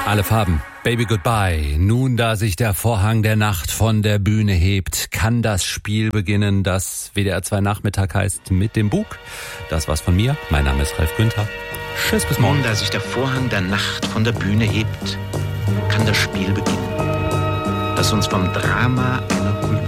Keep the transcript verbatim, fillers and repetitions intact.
Alle Farben. Baby Goodbye. Nun, da sich der Vorhang der Nacht von der Bühne hebt, kann das Spiel beginnen, das W D R zwei Nachmittag heißt mit dem Bug. Das war's von mir. Mein Name ist Ralf Günther. Tschüss, bis morgen. Nun, da sich der Vorhang der Nacht von der Bühne hebt, kann das Spiel beginnen, das uns vom Drama einer Kultur